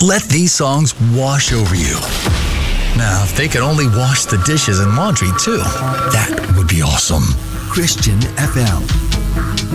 Let these songs wash over you. Now, if they could only wash the dishes and laundry too, that would be awesome. Christian FM.